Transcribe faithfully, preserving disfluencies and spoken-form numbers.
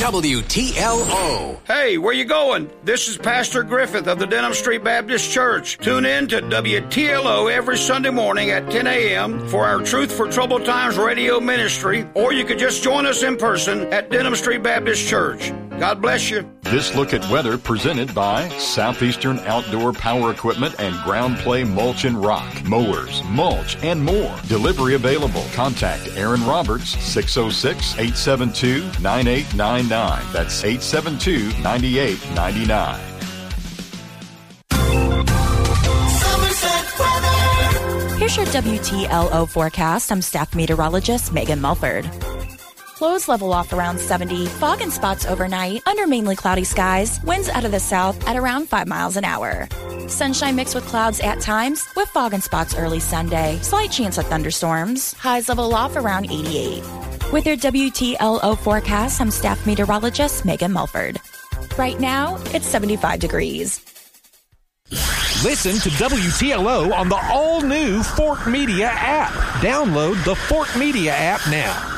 W T L O. Hey, where you going? This is Pastor Griffith of the Denham Street Baptist Church. Tune in to W T L O every Sunday morning at ten a.m. for our Truth for Troubled Times radio ministry, or you could just join us in person at Denham Street Baptist Church. God bless you. This look at weather presented by Southeastern Outdoor Power Equipment and Ground Play Mulch and Rock, mowers, mulch, and more. Delivery available. Contact Aaron Roberts, six oh six, eight seven two, nine eight nine nine. That's eight seven two, nine eight nine nine. Here's your W T L O forecast. I'm staff meteorologist Megan Mulford. Lows level off around seventy. Fog and spots overnight. Under mainly cloudy skies. Winds out of the south at around five miles an hour. Sunshine mixed with clouds at times, with fog and spots early Sunday. Slight chance of thunderstorms. Highs level off around eighty-eight. With your W T L O forecast, I'm staff meteorologist Megan Mulford. Right now, it's seventy-five degrees. Listen to W T L O on the all-new Fort Media app. Download the Fort Media app now.